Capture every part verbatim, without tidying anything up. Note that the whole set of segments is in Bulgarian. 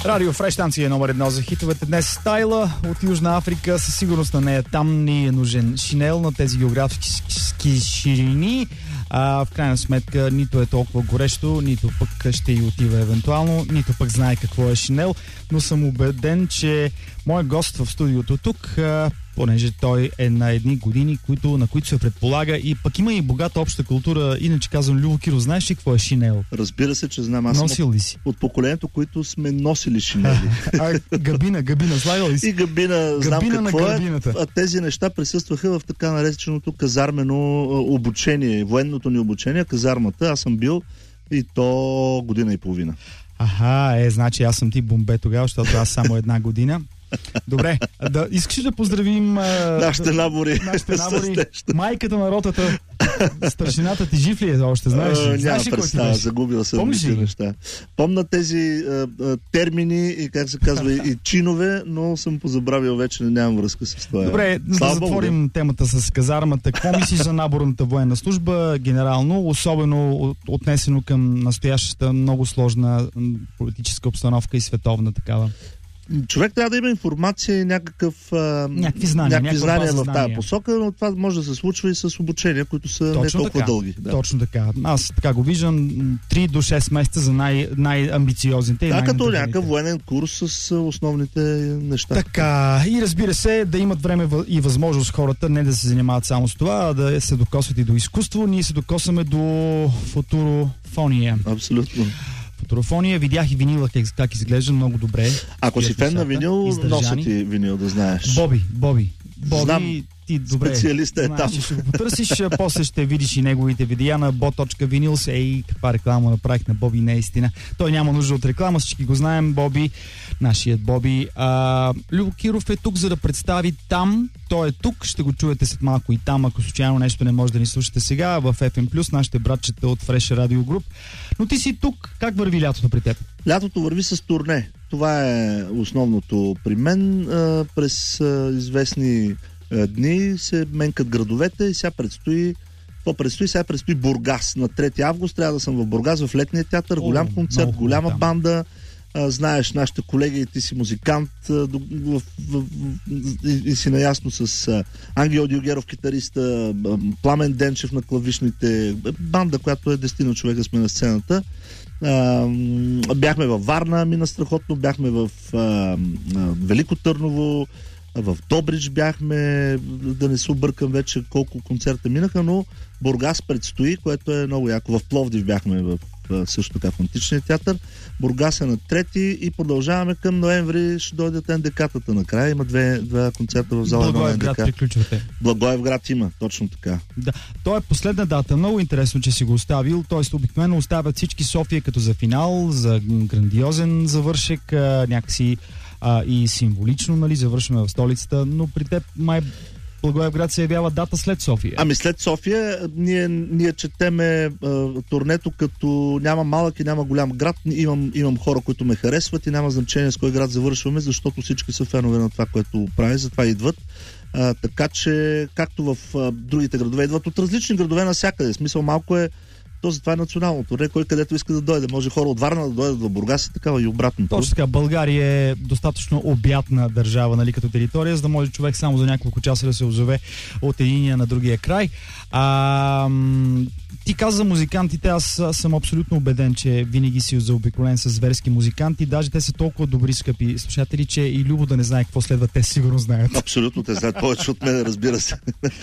Радио Фреш, станция номер едно за хитовете. Днес Стайла от Южна Африка. Със сигурност на нея там ни е нужен шинел на тези географски ширини. А, в крайна сметка нито е толкова горещо, нито пък ще й отива евентуално, нито пък знае какво е шинел. Но съм убеден, че моят гост в студиото тук, а, понеже той е на едни години, които, на които се предполага и пък има и богата обща култура. Иначе казвам, Любо Киров, знаеш ли какво е шинел? Разбира се, че знам. Аз Носил ли си? От поколението, които сме носили шинели. А, габина, габина, слагал ли си? И габина, знам габина какво е. А тези неща присъстваха в така нареченото казармено обучение, военното ни обучение, казармата. Аз съм бил и то година и половина. Аха, е, значи аз съм ти бомбе тогава, защото аз само една година. Добре, да, искаш да поздравим а, нашите набори. Нашите набори. Майката на ротата, старшината ти жив ли е още, знаеш? А, знаеш няма представа, загубил съм тези неща. Помна тези а, а, термини и как се казва и чинове, но съм позабравил вече, нямам връзка с това. Добре, Слава да затворим Богу. Темата с казармата. Какво мислиш за наборната военна служба генерално, особено отнесено към настоящата много сложна политическа обстановка и световна такава? Човек трябва да има информация и някакъв, а, някакви знания, някакви знания в знания. тази посока, но това може да се случва и с обучения, които са точно не толкова така, дълги. Да. Точно така. Аз така го виждам, три до шест месеца за най- най-амбициозните. Да, и като някакъв военен курс с основните неща. Така, и разбира се, да имат време и възможност хората не да се занимават само с това, а да се докосват и до изкуство. Ние се докосваме до футурофония. Абсолютно. Фотографония, видях и винила как, как изглежда много добре. Ако си фен на винил, носи ти винил, да знаеш. Боби, Боби. Боби, знам. Ти добре. Специалиста е знаеш, там. Ще го потърсиш, после ще видиш и неговите видеа на bo.vinils. Ей, каква реклама направих на Боби, наистина. Той няма нужда от реклама, всички го знаем, Боби, нашият Боби. А, Любо Киров е тук, за да представи там. Той е тук, ще го чуете след малко и там, ако случайно нещо не може да ни слушате сега, в еф ем плюс, нашите братчета от Fresh Radio Group. Но ти си тук, как върви лятото при теб? Лятото върви с турне. Това е основното при мен. А, през а, известни дни се менкат градовете и сега предстои какво предстои? Сега предстои Бургас. На трети август трябва да съм в Бургас, в летния театър, голям концерт, голяма там. банда. А, знаеш, нашите колеги, ти си музикант а, в, в, в, и, и си наясно с а, Ангел Дилгеров, китариста, а, Пламен Денчев на клавишните, банда, която е десетина човека сме на сцената. А, бяхме във Варна, мина страхотно, бяхме в а, а, Велико Търново, в Добрич бяхме, да не се объркам вече колко концерта минаха, но Бургас предстои, което е много яко. В Пловдив бяхме в, също така в Античния театър. Бургас е на трети и продължаваме към ноември. Ще дойдат ен де ка-тата накрая. Има две, две концерта в зала на ен де ка. Благоевград приключвате. Благоевград има, точно така. Да, то е последна дата. Много интересно, че си го оставил. Тоест, обикновено оставят всички София като за финал, за грандиозен завършек, някакси а, и символично, нали, завършваме в столицата, но при теб май Благоевград се явява дата след София. Ами след София ние, ние четеме а, турнето като няма малък и няма голям град. Имам, имам хора, които ме харесват и няма значение с кой град завършваме, защото всички са фенове на това, което прави, затова идват. А, така че, както в а, другите градове, идват от различни градове навсякъде. Смисъл малко е, то затова е националното. Не, кой където иска да дойде. Може хора от Варна да дойдат в Бургас и такава и обратно. Точно така. България е достатъчно обятна държава, нали, като територия, за да може човек само за няколко часа да се озове от единия на другия край. А, ти каза за музикантите, аз съм абсолютно убеден, че винаги си заобиколен с зверски музиканти. Даже те са толкова добри, скъпи слушатели, че и Любо да не знае какво следва, те сигурно знаят. Абсолютно те знаят повече от мен, разбира се.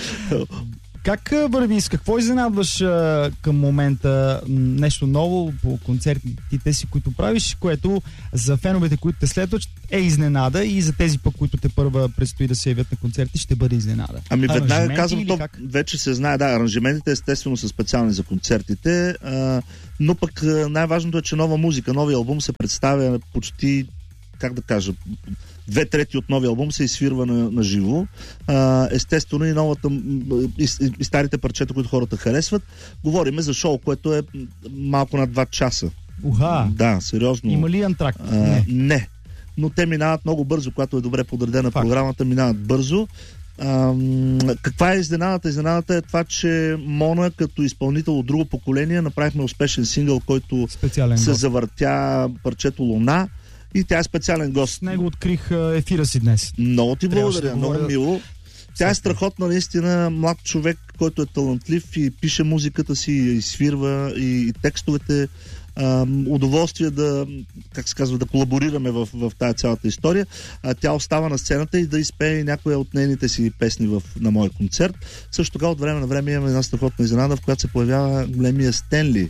Как върви, с какво изненадваш а, към момента нещо ново по концертите си, които правиш, което за феновете, които те следват, е изненада и за тези пък, които те първа предстои да се явят на концерти, ще бъде изненада? Ами веднага казвам, то как? вече се знае, да, аранжиментите естествено са специални за концертите, а, но пък най-важното е, че нова музика, новия албум се представя почти, как да кажа, две трети от новия албум се изсвирва на, на живо. А, естествено и новата и, и, и старите парчета, които хората харесват. Говориме за шоу, което е малко над два часа. Уха! Да, сериозно. Има ли антракт? А, не. не. Но те минават много бързо, когато е добре подредена Факт. Програмата, минават бързо. А, каква е изненадата? Изненадата е това, че Мона като изпълнител от друго поколение направихме успешен сингъл, който Специален се гост. завъртя, парчето Луна. и тя е специален гост. С него открих ефира си днес. Много ти Трябваше благодаря, да много говоря... мило. Тя е страхотна, наистина, млад човек, който е талантлив и пише музиката си, и свирва, и, и текстовете. А, удоволствие да, как се казва, да колаборираме в, в тази цялата история. А, тя остава на сцената и да изпее някоя от нейните си песни в, на мой концерт. Също така от време на време имаме една страхотна изненада, в която се появява големия Стенли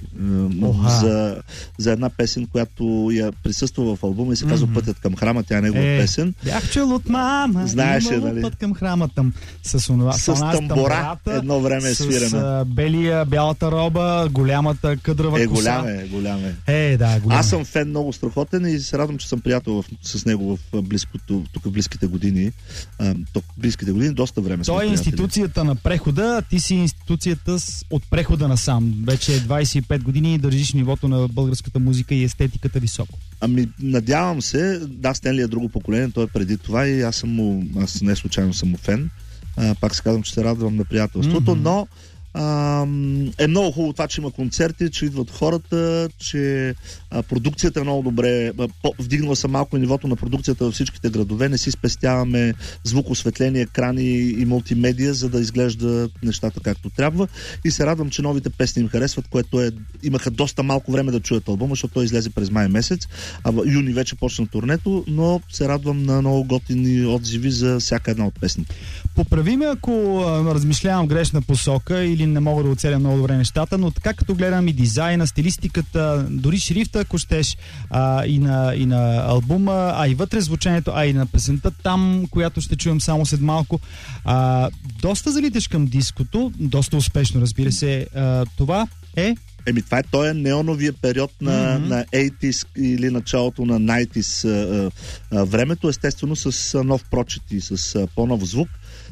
а, за, за една песен, която я присъства в албума и се казва mm-hmm. Пътят към храма. Тя е негова е, песен. Бях чул от мама. Знаеше, нали? Път към храма там. С, онова, с тамбора едно време е свирена. С а, белия, бялата роба, голямата къдрава е, коса. Голям е, голям е. Е, да, голям. Аз съм фен много страхотен и се радвам, че съм приятел в, с него в близкото, тук в близките години. А, тук в близките години доста време сме Той е приятели. институцията на прехода, а ти си институцията с, от прехода насам. Вече двайсет и пет години и държиш нивото на българската музика и естетиката високо. Ами, надявам се. Да, Стенли е друго поколение, той е преди това и аз съм му, аз не случайно съм му фен. А, пак се казвам, че се радвам на приятелството, mm-hmm. но А, е много хубаво това, че има концерти, че идват хората, че а, продукцията е много добре. По, вдигнала съм малко нивото на продукцията във всичките градове. Не си спестяваме звук, осветление, екрани и мултимедия, за да изглеждат нещата както трябва. И се радвам, че новите песни им харесват, което е... Имаха доста малко време да чуят албума, защото той излезе през май месец, а в юни вече почна турнето, но се радвам на много готини отзиви за всяка една от песните. Поправи ме, ако а, размишлявам грешна посока или не мога да оцеля много добре нещата, но така като гледам и дизайна, стилистиката, дори шрифта, ако щеш, а, и, на, и на албума, а и вътре звучението, а и на песента там, която ще чуем само след малко, а, доста залиташ към диското, доста успешно, разбира се. А, това е... Еми, това е той е неоновия период на, mm-hmm. на осемдесетте или началото на деветдесетте а, а, времето, естествено с а, нов прочит и с а, по-нов звук,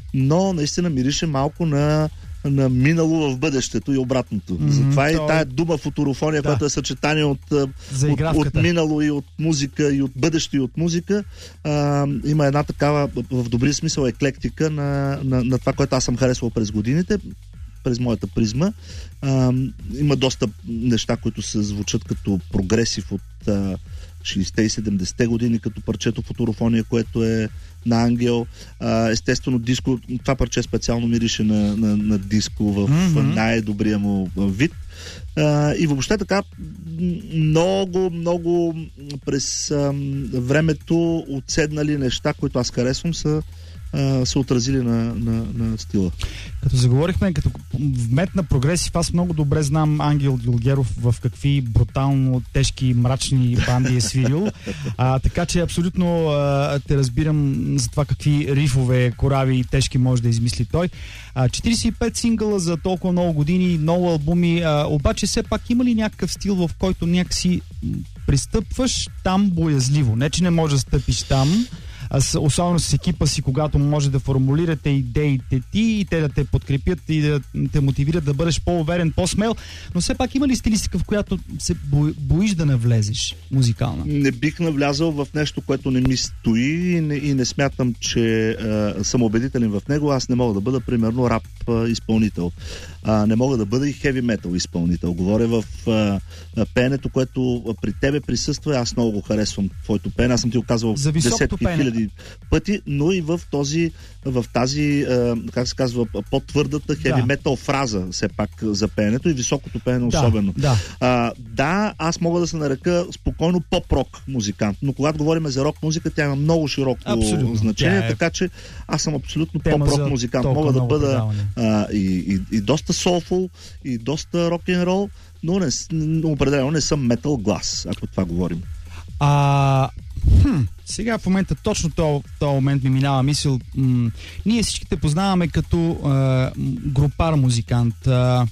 но наистина мирише малко на на минало в бъдещето и обратното. Mm-hmm, Затова то... и тая дума футурофония, да. Която е съчетание от, от, от минало и от музика, и от бъдеще и от музика, а, има една такава, в добрия смисъл, еклектика на, на, на това, което аз съм харесвал през годините, през моята призма. А, има доста неща, които се звучат като прогресив от а, шейсетте и седемдесетте години, като парчето Футурофония, което е на Ангел. А, естествено, диско, това парче специално мирише на, на, на диско в mm-hmm. най-добрия му вид. А, и въобще така много, много през а, времето отседнали неща, които аз харесвам, са се отразили на, на, на стила. Като заговорихме, като вметна прогресив, аз много добре знам Ангел Дюлгеров в какви брутално тежки, мрачни банди е свирил. А, така че абсолютно а, те разбирам за това какви рифове, корави и тежки може да измисли той. А, четирийсет и пет сингъла за толкова много години, много албуми, а, обаче все пак има ли някакъв стил, в който някакси пристъпваш там боязливо? Не, че не можеш да стъпиш там, особено с екипа си, когато може да формулирате идеите ти и те да те подкрепят и да те мотивират да бъдеш по-уверен, по-смел, но все пак има ли стилистика, в която се боиш да навлезеш музикална? Не бих навлязал в нещо, което не ми стои и не, и не смятам, че а, съм убедителен в него. Аз не мога да бъда, примерно, рап а, изпълнител. А, не мога да бъда и хеви метал изпълнител. Говоря в а, пеенето, което при тебе присъства. Аз много го харесвам твоето пеене. Аз съм ти го казвал десетки хиляди пъти, но и в този, в тази, а, как се казва, по-твърдата хеви метал фраза, все пак, за пеенето и високото пеене да, особено. Да. А, да, аз мога да се нарека спокойно поп-рок музикант, но когато говорим за рок музика, тя има много широко абсолютно значение, е... така че аз съм абсолютно поп-рок музикант. Мога да бъда а, и, и, и доста soulful, и доста рок-н-рол, но не, определено не съм метал глас, ако това говорим. А... Хм, сега в момента, точно в този момент ми минава мисъл. М- ние всичките познаваме като а, групар музикант. А,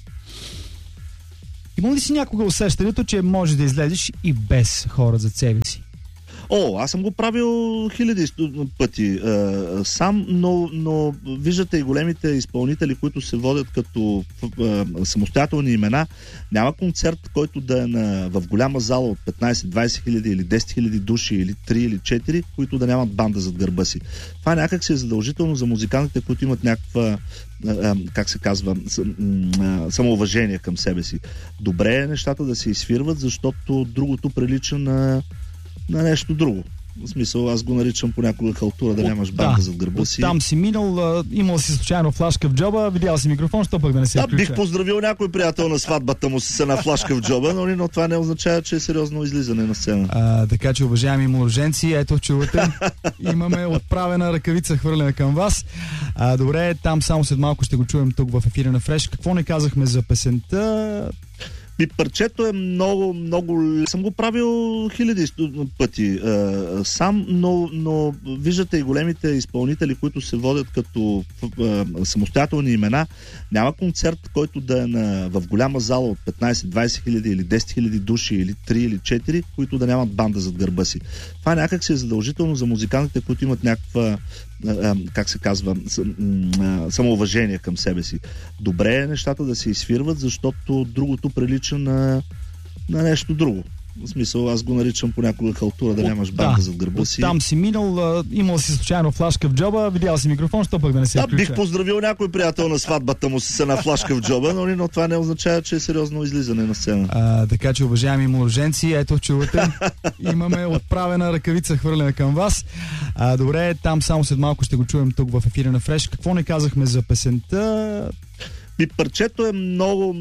има ли си някога усещането, че можеш да излезеш и без хора зад себе си? О, аз съм го правил хиляди пъти е, сам, но, но виждате и големите изпълнители, които се водят като е, самостоятелни имена. Няма концерт, който да е на, в голяма зала от петнайсет-двайсет хиляди или десет хиляди души или три или четири, които да нямат банда зад гърба си. Това някак си е задължително за музикантите, които имат някаква, е, как се казва, самоуважение към себе си. Добре е нещата да се изфирват, защото другото прилича на на нещо друго. В смисъл, аз го наричам понякога халтура, да нямаш банка да, зад гърба си. Там си минал, имал си случайно флашка в джоба, видял си микрофон, що пък да не се да, включва. бих поздравил някой приятел на сватбата му с една флашка в джоба, но, но това не означава, че е сериозно излизане на сцена. А, така че, уважаеми младоженци, ето чувате, имаме отправена ръкавица хвърлена към вас. А, добре, там само след малко ще го чуем тук в ефира на Фреш. Какво не казахме за песента? И парчето е много, много... Съм го правил хиляди пъти е, сам, но, но виждате и големите изпълнители, които се водят като е, самостоятелни имена. Няма концерт, който да е на, в голяма зала от петнайсет-двайсет хиляди или десет хиляди души, или три или четири, които да нямат банда зад гърба си. Това някак си е задължително за музикантите, които имат някаква, как се казва, самоуважение към себе си. Добре е нещата да се изфирват, защото другото прилича на, на нещо друго. В смисъл, аз го наричам понякога халтура, да нямаш банка да, зад гърба си. Там си минал, имал си случайно флашка в джоба, видял си микрофон, що пък да не се да, включва. Бих поздравил някой приятел на сватбата му с една флашка в джоба, но, но това не означава, че е сериозно излизане на сцена. А, така че, уважаеми младоженци, ето чувате, имаме отправена ръкавица хвърлена към вас. А, добре, там само след малко ще го чуем тук в ефира на Фреш. Какво не казахме за песента? И парчето е много